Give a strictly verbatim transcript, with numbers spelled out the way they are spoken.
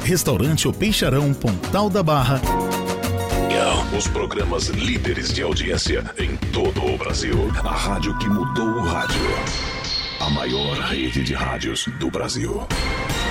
Restaurante O Peixarão, Pontal da Barra. Os programas líderes de audiência em todo o Brasil. A rádio que mudou o rádio. A maior rede de rádios do Brasil.